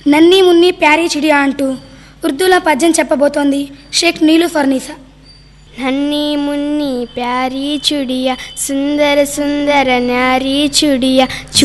నన్నీ మున్ని ప్యారీ చిడియా అంటూ ఉర్దూలో పద్యం చెప్పబోతోంది షేక్ నీలూఫర్ నిసా. నన్నీ మున్ని ప్యారీ చుడియా సుందర సుందర న్యారీ చుడియా